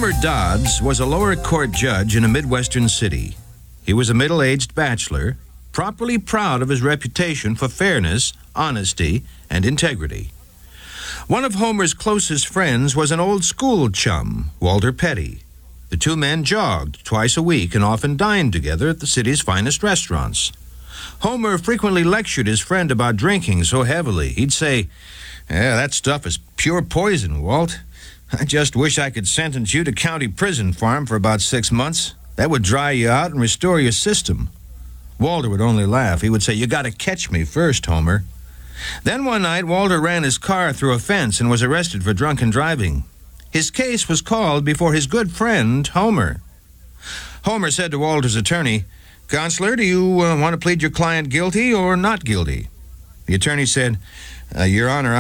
Homer Dodds was a lower court judge in a Midwestern city. He was a middle-aged bachelor, properly proud of his reputation for fairness, honesty, and integrity. One of Homer's closest friends was an old school chum, Walter Petty. The two men jogged twice a week and often dined together at the city's finest restaurants. Homer frequently lectured his friend about drinking so heavily. He'd say, "Yeah, that stuff is pure poison, Walt. I just wish I could sentence you to county prison farm for about 6 months. That would dry you out and restore your system." Walter would only laugh. He would say, "You got to catch me first, Homer." Then one night, Walter ran his car through a fence and was arrested for drunken driving. His case was called before his good friend, Homer. Homer said to Walter's attorney, "Counselor, do you want to plead your client guilty or not guilty?" The attorney said, "Your Honor,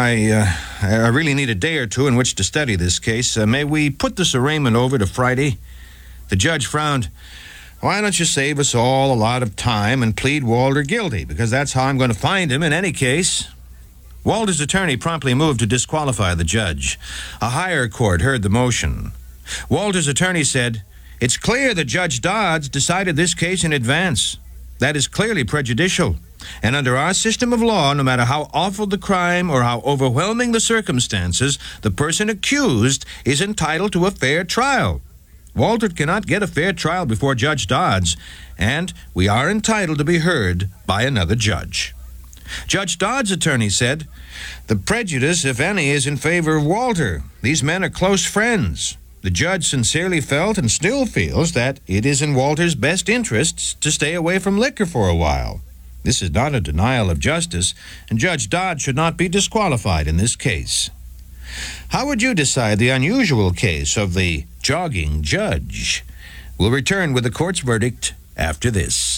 I really need a day or two in which to study this case. May we put this arraignment over to Friday?" The judge frowned. "Why don't you save us all a lot of time and plead Walter guilty, because that's how I'm going to find him in any case." Walter's attorney promptly moved to disqualify the judge. A higher court heard the motion. Walter's attorney said, "It's clear that Judge Dodds decided this case in advance. That is clearly prejudicial. And under our system of law, no matter how awful the crime or how overwhelming the circumstances, the person accused is entitled to a fair trial. Walter cannot get a fair trial before Judge Dodds, and we are entitled to be heard by another judge." Judge Dodds' attorney said, "The prejudice, if any, is in favor of Walter. These men are close friends. The judge sincerely felt and still feels that it is in Walter's best interests to stay away from liquor for a while. This is not a denial of justice, and Judge Dodds should not be disqualified in this case." How would you decide the unusual case of the jogging judge? We'll return with the court's verdict after this.